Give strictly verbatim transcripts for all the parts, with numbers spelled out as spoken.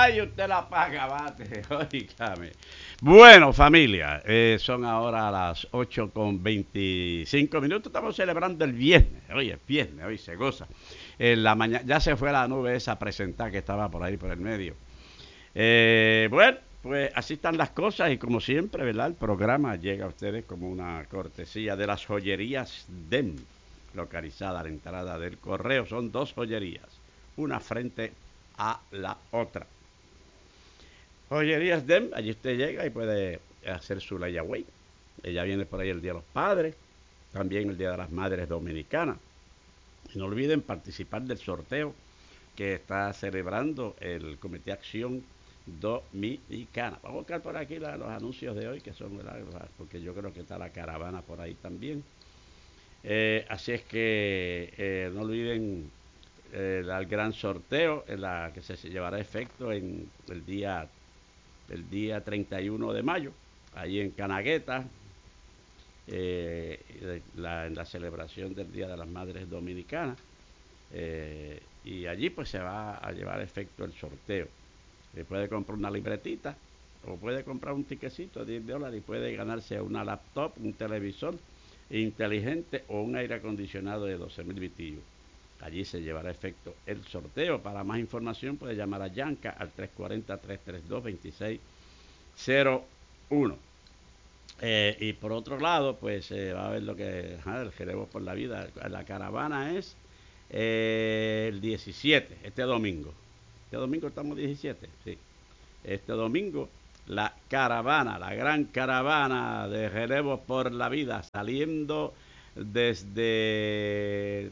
Ay, usted la paga, bate. Oígame. Bueno, familia, eh, son ahora las ocho con veinticinco minutos. Estamos celebrando el viernes. Oye, es viernes, hoy se goza. En la mañana, ya se fue la nube esa presentada que estaba por ahí por el medio. Eh, bueno, pues así están las cosas y como siempre, ¿verdad? El programa llega a ustedes como una cortesía de las joyerías D E M, localizada a la entrada del correo. Son dos joyerías, una frente a la otra. Joyerías D E M, allí usted llega y puede hacer su layaway. Ella viene por ahí el Día de los Padres, también el Día de las Madres Dominicanas. Y no olviden participar del sorteo que está celebrando el Comité Acción Dominicana. Vamos a buscar por aquí la, los anuncios de hoy, que son, ¿verdad? Porque yo creo que está la caravana por ahí también. Eh, así es que eh, no olviden eh, el gran sorteo en la que se llevará a efecto en el día, el día treinta y uno de mayo, ahí en Canagueta, eh, la, en la celebración del Día de las Madres Dominicanas. Eh, y allí pues se va a llevar a efecto el sorteo. Eh, puede comprar una libretita o puede comprar un tiquecito de diez dólares y puede ganarse una laptop, un televisor inteligente o un aire acondicionado de doce mil B T U. Allí se llevará a efecto el sorteo. Para más información puede llamar a Yanka al tres cuatro cero, tres tres dos, dos seis cero uno. Eh, y por otro lado, pues eh, va a ver lo que ah, el Jerebo por la Vida. La caravana es eh, el diecisiete, este domingo. Este domingo estamos diecisiete, sí. Este domingo la caravana, la gran caravana de Relevos por la Vida, saliendo desde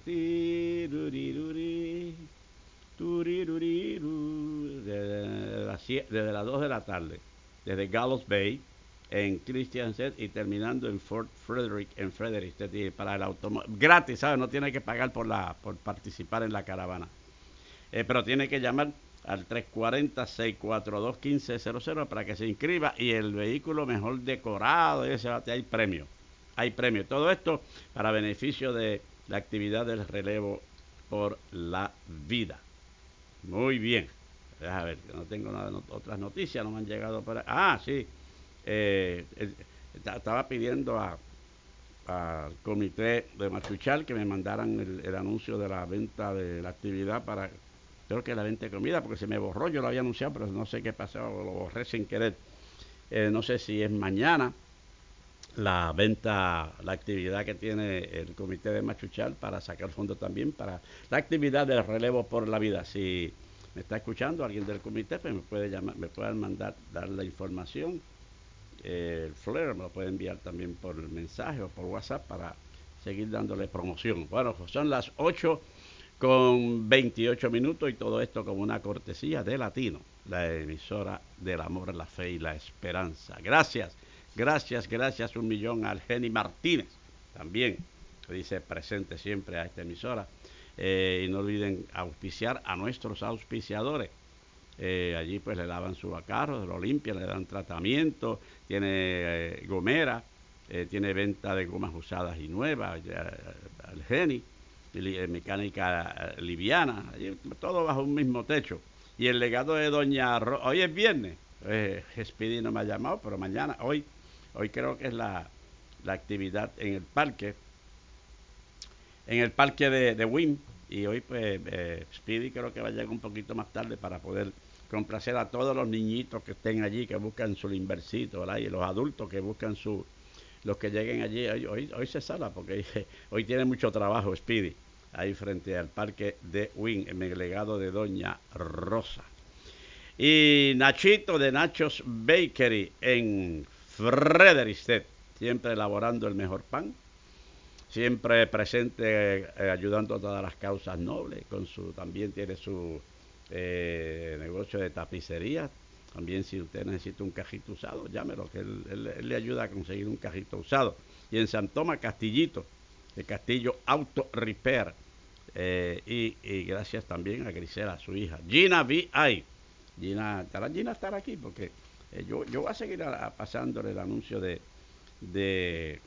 desde las, desde las dos de la tarde, desde Gallows Bay en Christiansted y terminando en Fort Frederick, en Frederick, para el automóvil, gratis, ¿sabes? No tiene que pagar por, la, por participar en la caravana. Eh, pero tiene que llamar al tres cuatro cero, seis cuatro dos, uno cinco cero cero para que se inscriba y el vehículo mejor decorado, ese, hay premio, hay premio. Todo esto para beneficio de la actividad del relevo por la vida. Muy bien. Déjame ver, que no tengo nada, no, otras noticias, no me han llegado para... Ah, sí. Eh, eh, estaba pidiendo a al comité de Machuchal que me mandaran el, el anuncio de la venta de la actividad para, creo que la venta de comida, porque se me borró, yo lo había anunciado, pero no sé qué pasó, lo borré sin querer. Eh, no sé si es mañana la venta, la actividad que tiene el comité de Machuchal para sacar fondos también para la actividad del relevo por la vida. Si me está escuchando alguien del comité, pues me puede llamar, me pueden mandar, dar la información. Eh, el flyer me lo puede enviar también por mensaje o por WhatsApp para seguir dándole promoción. Bueno, pues son las ocho con veintiocho minutos y todo esto como una cortesía de Latino, la emisora del amor, la fe y la esperanza. Gracias, gracias, gracias un millón al Geni Martínez, también dice presente siempre a esta emisora. Eh, y no olviden auspiciar a nuestros auspiciadores. Eh, allí pues le lavan su carro, lo limpian, le dan tratamiento, tiene eh, gomera, eh, tiene venta de gomas usadas y nuevas, al Geni, eh, mecánica eh, liviana, allí, todo bajo un mismo techo. Y el legado de Doña Ro hoy es viernes, eh, Speedy no me ha llamado, pero mañana, hoy, hoy creo que es la, la actividad en el parque, en el parque de, de Wynn, y hoy pues eh, Speedy creo que va a llegar un poquito más tarde para poder complacer a todos los niñitos que estén allí, que buscan su limbercito, ¿verdad? Y los adultos que buscan su, los que lleguen allí, hoy, hoy, hoy se sala porque hoy tiene mucho trabajo Speedy, ahí frente al parque de Wynn, en el legado de Doña Rosa. Y Nachito de Nachos Bakery en Frederiksted, siempre elaborando el mejor pan, siempre presente eh, ayudando a todas las causas nobles, con su, también tiene su eh, negocio de tapicería. También si usted necesita un cajito usado, llámelo, que él, él, él le ayuda a conseguir un cajito usado. Y en San Tomás, Castillito, de Castillo Auto Repair. Eh, y, y gracias también a Grisela, su hija. Gina V I. Gina, ¿estará Gina estar aquí? Porque eh, yo, yo voy a seguir a, a pasándole el anuncio de, de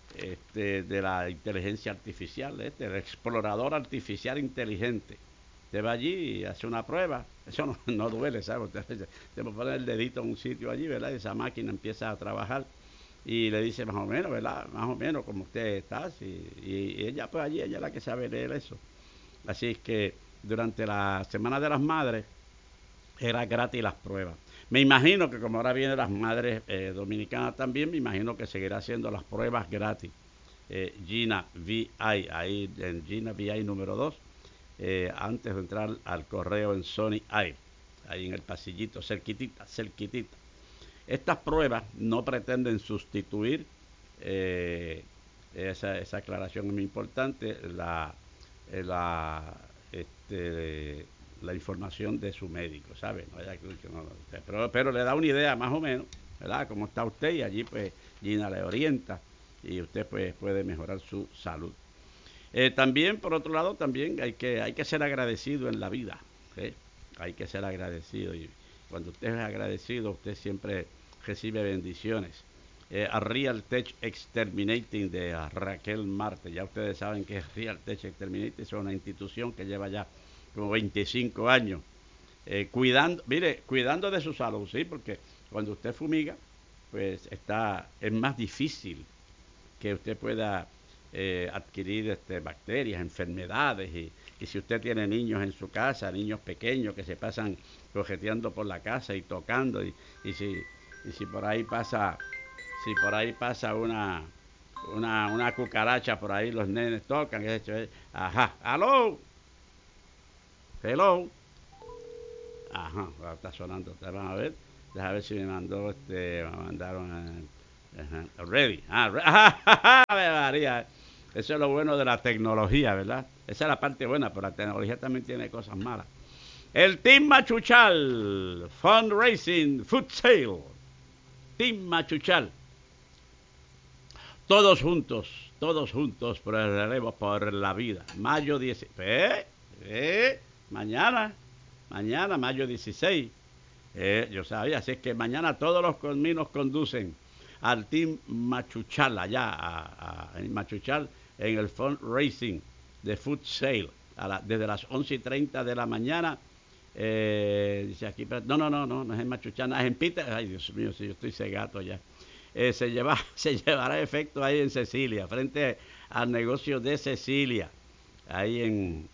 este, de la inteligencia artificial, este, el explorador artificial inteligente. usted va allí y hace una prueba. Eso no, no duele, ¿sabe? Usted, usted pone el dedito en un sitio allí, ¿verdad? Y esa máquina empieza a trabajar y le dice más o menos, ¿verdad? Más o menos como usted está. Y, y ella, pues allí, ella es la que sabe leer eso. Así es que durante la Semana de las Madres era gratis las pruebas. Me imagino que como ahora vienen las madres eh, dominicanas también, me imagino que seguirá haciendo las pruebas gratis. Eh, Gina V I, ahí en Gina V I número dos, eh, antes de entrar al correo en Sony Air, ahí en el pasillito, cerquitita, cerquitita. Estas pruebas no pretenden sustituir, eh, esa, esa aclaración es muy importante, la, eh, la, este, la información de su médico, ¿sabe? No haya que, no, no, pero, pero le da una idea más o menos, ¿verdad? Cómo está usted y allí pues Gina le orienta y usted pues puede mejorar su salud. Eh, también, por otro lado, también hay que, hay que ser agradecido en la vida, ¿eh? Hay que ser agradecido y cuando usted es agradecido, usted siempre recibe bendiciones. Eh, a Real Tech Exterminating de a Raquel Marte, ya ustedes saben que Real Tech Exterminating es una institución que lleva ya como veinticinco años eh, cuidando, mire, cuidando de su salud, sí, porque cuando usted fumiga, pues está, es más difícil que usted pueda eh, adquirir este, bacterias, enfermedades y, y si usted tiene niños en su casa, niños pequeños que se pasan cojeteando por la casa y tocando y, y si y si por ahí pasa si por ahí pasa una una, una cucaracha por ahí los nenes tocan, ajá, aló, hello, ajá, está sonando, ustedes van a ver, déjame ver si me mandó este, me mandaron a, ajá, ready, ah, re, ajá, María. Eso es lo bueno de la tecnología, ¿verdad? Esa es la parte buena, pero la tecnología también tiene cosas malas. El Team Machuchal, Fundraising, Food Sale, Team Machuchal, todos juntos, todos juntos por el relevo, por la vida. Mayo dieciséis, ¿eh? ¿eh? Mañana, mañana, mayo dieciséis. Eh, yo sabía, así es que mañana todos los caminos conducen al Team Machuchal, allá, a, a, en Machuchal, en el fundraising de Food Sale, a la, desde las once y treinta de la mañana. Eh, dice aquí, no, no, no, no, no es en Machuchal, es en Peter. Ay, Dios mío, si yo estoy cegato ya. Eh, se, lleva, se llevará efecto ahí en Cecilia, frente al negocio de Cecilia, ahí en,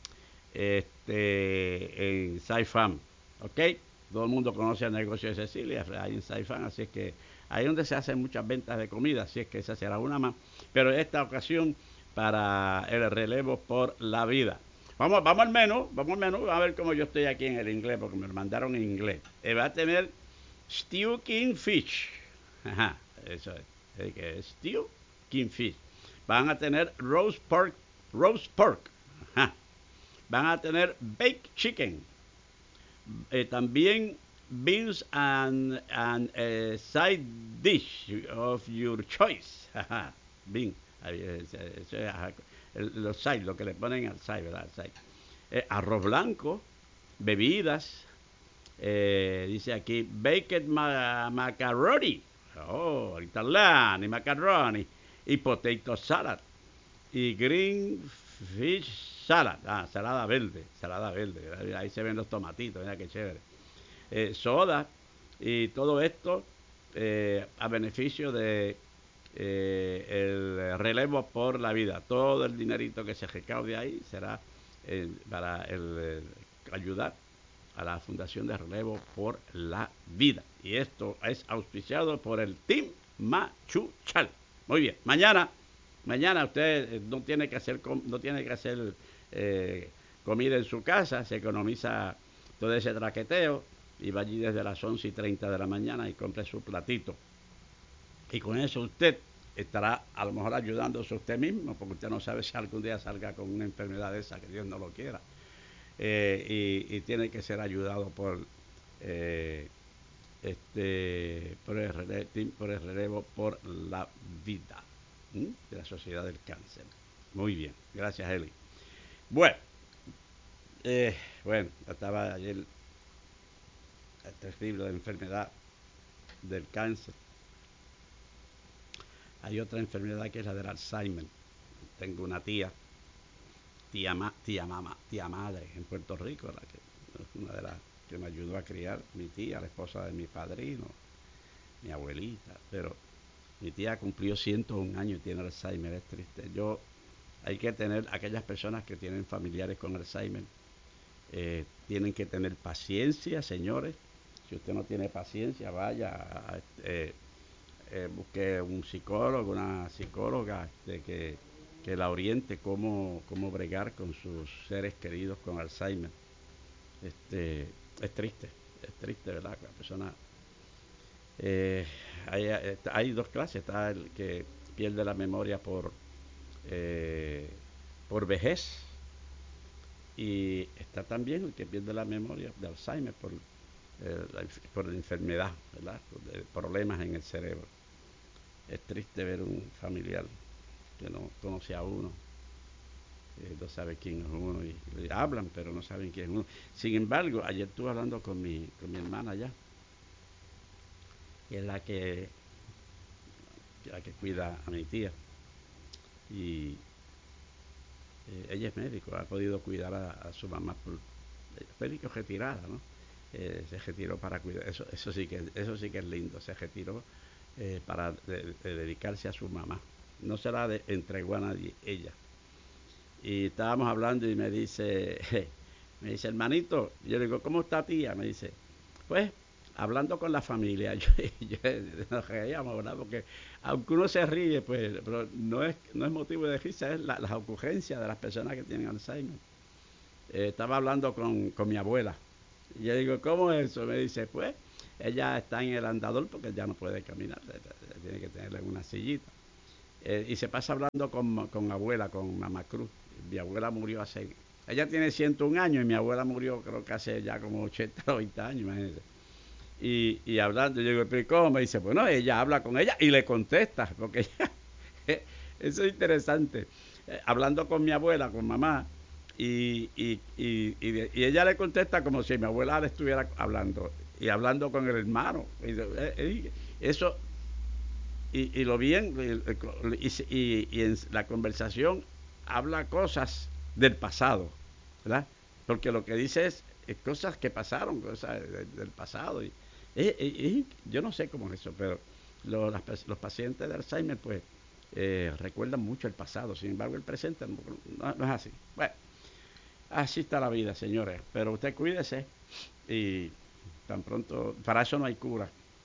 este, en Saifam, ¿ok? Todo el mundo conoce el negocio de Cecilia, ahí en Saifam, así es que ahí es donde se hacen muchas ventas de comida, así es que esa será una más. Pero esta ocasión para el relevo por la vida. Vamos, vamos al menú, vamos al menú, a ver cómo yo estoy aquí en el inglés, porque me lo mandaron en inglés. Eh, va a tener stew kingfish, ajá, eso es, es que es stew kingfish. Van a tener roast pork, roast pork, ajá. Van a tener baked chicken, eh, también beans and, and a side dish of your choice. Bean, los side, lo que le ponen al side, ¿verdad? Side. Eh, arroz blanco, bebidas, eh, dice aquí baked ma macaroni, oh, italiano, macaroni, y potato salad, y green fish salad, ah, salada verde, salada verde, ahí se ven los tomatitos, mira qué chévere. Eh, soda y todo esto eh, a beneficio de eh, el relevo por la vida. Todo el dinerito que se recaude ahí será eh, para el, el ayudar a la Fundación de Relevo por la Vida. Y esto es auspiciado por el Team Machuchal. Muy bien, mañana, mañana usted no tiene que hacer, no tiene que hacer eh, comida en su casa, se economiza todo ese traqueteo y va allí desde las once y treinta de la mañana y compre su platito. Y con eso usted estará a lo mejor ayudándose a usted mismo, porque usted no sabe si algún día salga con una enfermedad de esa, que Dios no lo quiera. Eh, y, y tiene que ser ayudado por eh, este por el, relevo, por el relevo por la vida, ¿m? De la Sociedad del Cáncer. Muy bien, gracias Eli. Bueno, eh, bueno, estaba ayer el terrible enfermedad del cáncer. Hay otra enfermedad que es la del Alzheimer. Tengo una tía tía, ma, tía, mama, tía madre en Puerto Rico, la que, una de las que me ayudó a criar, mi tía, la esposa de mi padrino, mi abuelita, pero mi tía cumplió ciento un años y tiene Alzheimer, es triste. Yo, hay que tener, aquellas personas que tienen familiares con Alzheimer, eh, tienen que tener paciencia, señores. Si usted no tiene paciencia, vaya, a, eh, eh, busque un psicólogo, una psicóloga este, que, que la oriente cómo, cómo bregar con sus seres queridos con Alzheimer. Este, es triste, es triste, ¿verdad? La persona, eh, hay, hay dos clases, está el que pierde la memoria por, eh, por vejez, y está también el que pierde la memoria de Alzheimer por, eh, la, por la enfermedad, ¿verdad? Por problemas en el cerebro. Es triste ver un familiar que no conoce a uno, eh, no sabe quién es uno, y, y hablan, pero no saben quién es uno. Sin embargo, ayer estuve hablando con mi, con mi hermana allá, que es la que, la que cuida a mi tía, y eh, ella es médico, ha podido cuidar a, a su mamá por médico retirada, ¿no? Eh, se retiró para cuidar, eso, eso sí que eso sí que es lindo, se retiró eh, para de, de dedicarse a su mamá, no se la de, entregó a nadie, ella. Y estábamos hablando y me dice, me dice, hermanito, yo le digo, ¿cómo está tía? Me dice, pues, hablando con la familia. Yo, yo nos reíamos, ¿verdad? Porque aunque uno se ríe, pues, pero no es, no es motivo de risa, es la, las ocurrencias de las personas que tienen Alzheimer. Eh, estaba hablando con, con mi abuela. Y yo digo, ¿cómo es eso? Me dice, pues, ella está en el andador porque ya no puede caminar, tiene que tenerla en una sillita. Eh, y se pasa hablando con, con abuela, con mamá Cruz. Mi abuela murió hace, ella tiene ciento un años y mi abuela murió creo que hace ya como ochenta, noventa años, imagínense. Y, y hablando, yo digo, ¿pero cómo? Me dice, bueno, ella habla con ella y le contesta, porque ella, eso es interesante. Eh, hablando con mi abuela, con mamá, y, y, y, y, de, y ella le contesta como si mi abuela le estuviera hablando, y hablando con el hermano. Y, eh, eh, eso... Y, y lo bien, y, y, y en la conversación habla cosas del pasado, ¿verdad? Porque lo que dice es, es cosas que pasaron, cosas de, del pasado. Y, y, y, yo no sé cómo es eso, pero lo, las, los pacientes de Alzheimer, pues, eh, recuerdan mucho el pasado. Sin embargo, el presente no, no, no es así. Bueno, así está la vida, señores. Pero usted cuídese y tan pronto, para eso no hay cura.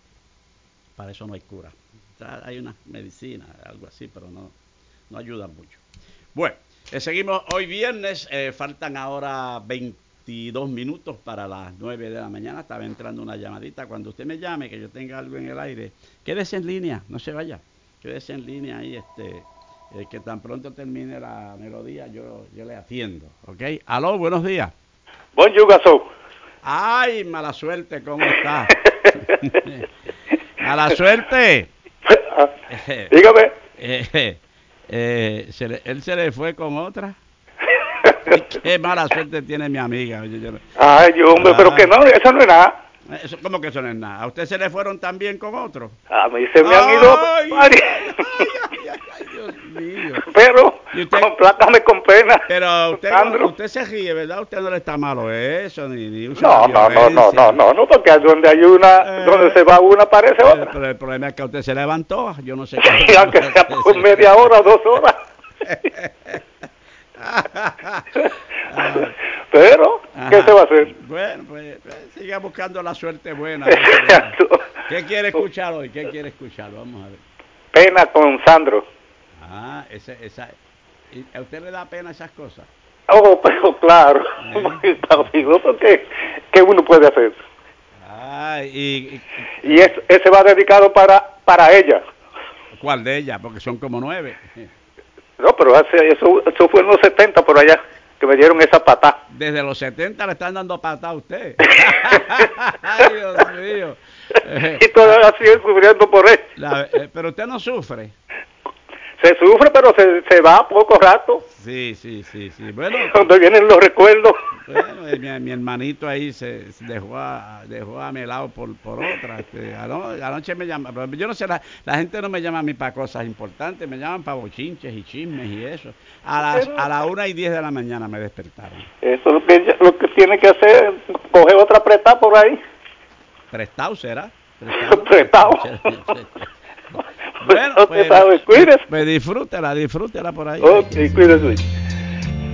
Para eso no hay cura. Hay una medicina, algo así, pero no, no ayuda mucho. Bueno, eh, seguimos hoy viernes, eh, faltan ahora veintidós minutos para las nueve de la mañana. Estaba entrando una llamadita. Cuando usted me llame, que yo tenga algo en el aire, quédese en línea, no se vaya. Quédese en línea ahí, este, eh, que tan pronto termine la melodía, yo, yo le atiendo, ¿ok? Aló, buenos días. Bonjour, Gasol. Ay, mala suerte, ¿cómo está? Mala suerte. Dígame. Eh, eh, se le, él se le fue con otra. Qué mala suerte tiene mi amiga. Yo, yo, Ay, hombre, ah, pero que no, eso no es nada. Eso, ¿cómo que eso no es nada? ¿A usted se le fueron también con otro? A mí se me ay, han ido varios. Ay, ay, ay, ay, Dios mío. Pero, usted, complácame con pena. Pero usted, Sandro. usted se ríe, ¿verdad? Usted no le está malo eso, ni, ni usa no, la no, no, no, no, no, no, porque donde hay una, eh, donde se va una aparece pero, otra. Pero el problema es que usted se levantó, yo no sé. Sí, aunque sea por media hora o dos horas. Pero, ajá. ¿qué se va a hacer? Bueno, pues, pues siga buscando la suerte buena. ¿Qué quiere escuchar hoy? ¿Qué quiere escuchar? Vamos a ver. Pena con Sandro. Ah, ese, esa, ¿a usted le da pena esas cosas? Oh, pero claro, ¿Eh? porque ¿qué uno puede hacer? Ah, y, y, y es, ese va dedicado para para ella. ¿Cuál de ellas? Porque son como nueve. No, pero hace, eso, eso fue en los setenta por allá, que me dieron esa patá. Desde los setenta le están dando patá a usted. Ay, Dios mío. Y todavía sigue sufriendo por él. La, eh, pero usted no sufre. Se sufre, pero se, se va a poco rato. Sí, sí, sí, sí. Bueno, Cuando vienen los recuerdos. bueno eh, mi, mi hermanito ahí se, se dejó a, dejó a mi lado por, por otra. Este, ano- anoche me llama, pero yo no sé, la, la gente no me llama a mí para cosas importantes, me llaman para bochinches y chismes y eso. A las a la una y diez de la mañana me despertaron. Eso es lo que, lo que tiene que hacer, coger otra apretada por ahí. ¿Prestado será? Prestado. Prestado. Bueno, No te pues, sabes, cuídese. pues disfrútela, disfrútela por ahí. Ok, cuídese.